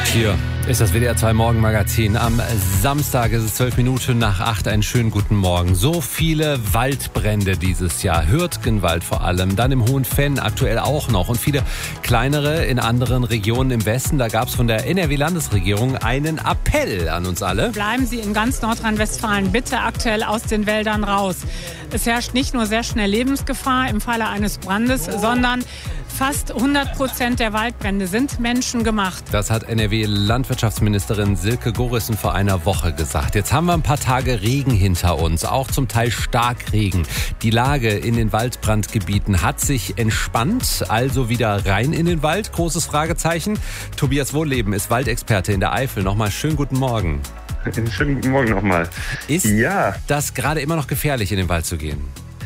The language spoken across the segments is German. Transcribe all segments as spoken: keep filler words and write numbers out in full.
Hier ist das W D R zwei Morgenmagazin. Am Samstag ist es zwölf Minuten nach acht. Einen schönen guten Morgen. So viele Waldbrände dieses Jahr. Hürtgenwald vor allem, dann im Hohenfenn aktuell auch noch und viele kleinere in anderen Regionen im Westen. Da gab es von der N R W-Landesregierung einen Appell an uns alle. Bleiben Sie in ganz Nordrhein-Westfalen bitte aktuell aus den Wäldern raus. Es herrscht nicht nur sehr schnell Lebensgefahr im Falle eines Brandes, sondern fast hundert Prozent der Waldbrände sind menschengemacht. Das hat N R W-Landwirtschaftsministerin Silke Gorissen vor einer Woche gesagt. Jetzt haben wir ein paar Tage Regen hinter uns, auch zum Teil Starkregen. Die Lage in den Waldbrandgebieten hat sich entspannt, also wieder rein in den Wald? Großes Fragezeichen. Tobias Wohlleben ist Waldexperte in der Eifel. Nochmal schönen guten Morgen. Schönen guten Morgen nochmal. Ist ja. das gerade immer noch gefährlich, in den Wald zu gehen?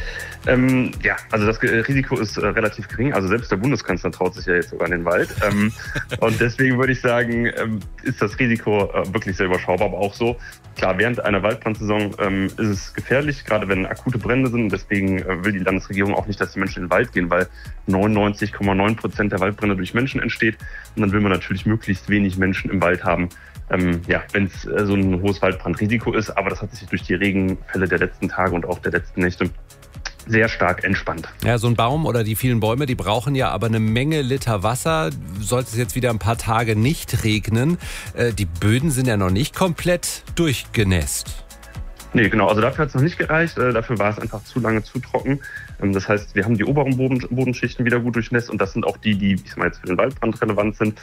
Ähm, ja, also das Risiko ist äh, relativ gering. Also selbst der Bundeskanzler traut sich ja jetzt sogar in den Wald. Ähm, und deswegen würde ich sagen, ähm, ist das Risiko äh, wirklich sehr überschaubar. Aber auch so, klar, während einer Waldbrandsaison ähm, ist es gefährlich, gerade wenn akute Brände sind. Deswegen äh, will die Landesregierung auch nicht, dass die Menschen in den Wald gehen, weil neunundneunzig Komma neun Prozent der Waldbrände durch Menschen entsteht. Und dann will man natürlich möglichst wenig Menschen im Wald haben. Ähm, ja, wenn es äh, so ein hohes Waldbrandrisiko ist. Aber das hat sich durch die Regenfälle der letzten Tage und auch der letzten Nächte sehr stark entspannt. Ja, so ein Baum oder die vielen Bäume, die brauchen ja aber eine Menge Liter Wasser. Sollte es jetzt wieder ein paar Tage nicht regnen, äh, die Böden sind ja noch nicht komplett durchgenässt. Nee, genau. Also dafür hat es noch nicht gereicht. Äh, dafür war es einfach zu lange zu trocken. Ähm, das heißt, wir haben die oberen Boden, Bodenschichten wieder gut durchnässt und das sind auch die, die ich sag mal, jetzt für den Waldbrand relevant sind.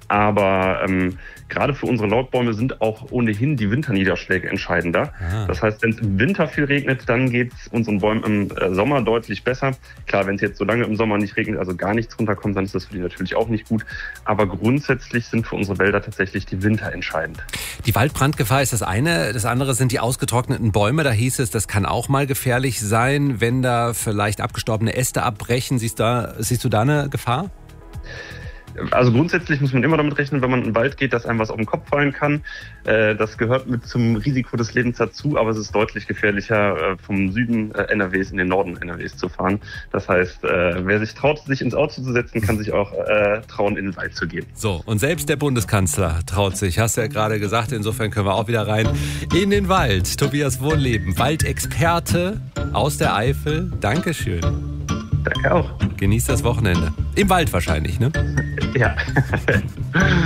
Aber ähm, gerade für unsere Laubäume sind auch ohnehin die Winterniederschläge entscheidender. Ah. Das heißt, wenn es im Winter viel regnet, dann geht es unseren Bäumen im äh, Sommer deutlich besser. Klar, wenn es jetzt so lange im Sommer nicht regnet, also gar nichts runterkommt, dann ist das für die natürlich auch nicht gut. Aber grundsätzlich sind für unsere Wälder tatsächlich die Winter entscheidend. Die Waldbrandgefahr ist das eine. Das andere sind die ausgetrockneten Bäume. Da hieß es, das kann auch mal gefährlich sein, wenn da vielleicht abgestorbene Äste abbrechen. Siehst, da, siehst du da eine Gefahr? Also grundsätzlich muss man immer damit rechnen, wenn man in den Wald geht, dass einem was auf den Kopf fallen kann. Das gehört mit zum Risiko des Lebens dazu, aber es ist deutlich gefährlicher, vom Süden N R Ws in den Norden N R Ws zu fahren. Das heißt, wer sich traut, sich ins Auto zu setzen, kann sich auch trauen, in den Wald zu gehen. So, und selbst der Bundeskanzler traut sich, hast du ja gerade gesagt, insofern können wir auch wieder rein in den Wald. Tobias Wohlleben, Waldexperte aus der Eifel. Dankeschön. Danke auch. Genießt das Wochenende. Im Wald wahrscheinlich, ne? Ja.